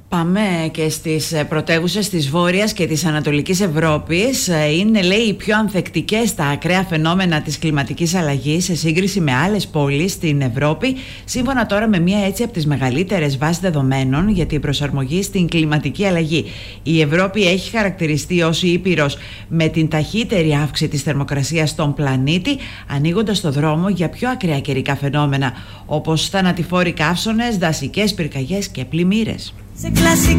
Πάμε και στις πρωτεύουσες της Βόρειας και της Ανατολικής Ευρώπης. Είναι, λέει, οι πιο ανθεκτικές στα ακραία φαινόμενα της κλιματικής αλλαγής σε σύγκριση με άλλες πόλεις στην Ευρώπη, σύμφωνα τώρα με μία έτσι από τις μεγαλύτερες βάσεις δεδομένων για την προσαρμογή στην κλιματική αλλαγή. Η Ευρώπη έχει χαρακτηριστεί ως η ήπειρος με την ταχύτερη αύξηση της θερμοκρασίας στον πλανήτη, ανοίγοντας το δρόμο για πιο ακραία καιρικά φαινόμενα, όπως θανατηφόροι καύσωνες, δασικές πυρκαγιές και πλημμύρες.